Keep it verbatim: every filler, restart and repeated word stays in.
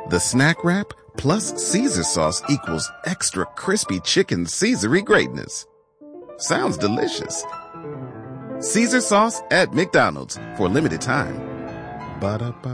The snack wrap plus Caesar sauce equals extra crispy chicken Caesar-y greatness. Sounds delicious. Caesar sauce at McDonald's for a limited time. Ba-da-ba.